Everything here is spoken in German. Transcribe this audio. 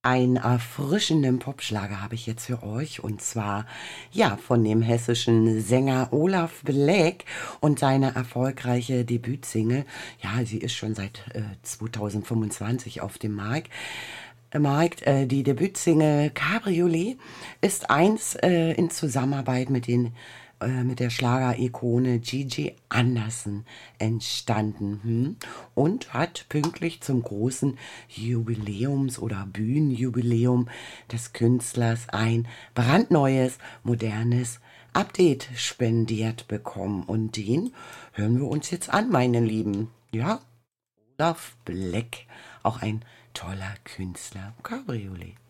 Einen erfrischenden Popschlager habe ich jetzt für euch und zwar ja von dem hessischen Sänger Olaf Bleck und seine erfolgreiche Debütsingle. Ja, sie ist schon seit 2025 auf dem Markt. Die Debütsingle Cabriolet ist in Zusammenarbeit mit der Schlager-Ikone Gigi Anderson entstanden und hat pünktlich zum großen Jubiläums- oder Bühnenjubiläum des Künstlers ein brandneues, modernes Update spendiert bekommen. Und den hören wir uns jetzt an, meine Lieben. Ja, Olaf Bleck, auch ein toller Künstler. Cabriolet.